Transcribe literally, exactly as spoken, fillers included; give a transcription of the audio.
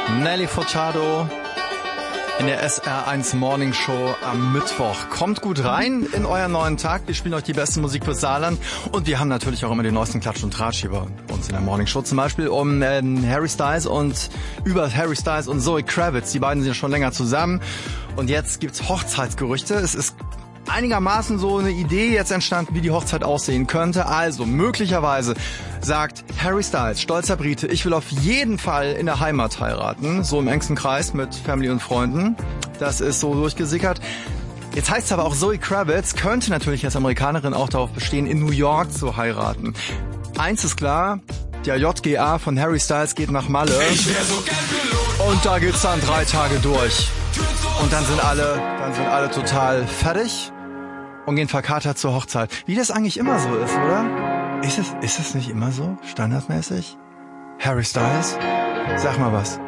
Nelly Furtado in der S R eins Morning Show am Mittwoch. Kommt gut rein in euren neuen Tag. Wir spielen euch die beste Musik fürs Saarland. Und wir haben natürlich auch immer den neuesten Klatsch und Tratsch hier bei uns in der Morning Show. Zum Beispiel um äh, Harry Styles und über Harry Styles und Zoe Kravitz. Die beiden sind ja schon länger zusammen. Und jetzt gibt's Hochzeitsgerüchte. Es ist einigermaßen so eine Idee jetzt entstanden, wie die Hochzeit aussehen könnte. Also möglicherweise sagt Harry Styles, stolzer Brite, ich will auf jeden Fall in der Heimat heiraten, so im engsten Kreis mit Family und Freunden. Das ist so durchgesickert. Jetzt heißt es aber auch, Zoe Kravitz könnte natürlich als Amerikanerin auch darauf bestehen, in New York zu heiraten. Eins ist klar, der J G A von Harry Styles geht nach Malle und da geht's dann drei Tage durch. Und dann sind alle, dann sind alle total fertig und gehen verkatert zur Hochzeit. Wie das eigentlich immer so ist, oder? Ist es, ist es nicht immer so, standardmäßig? Harry Styles? Sag mal was.